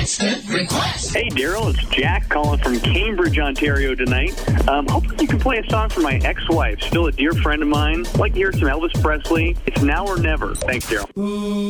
Instant request. Hey, Daryl, it's Jack calling from Cambridge, Ontario tonight. Hoping you can play a song for my ex-wife, still a dear friend of mine. Like to hear some Elvis Presley. It's now or never. Thanks, Daryl.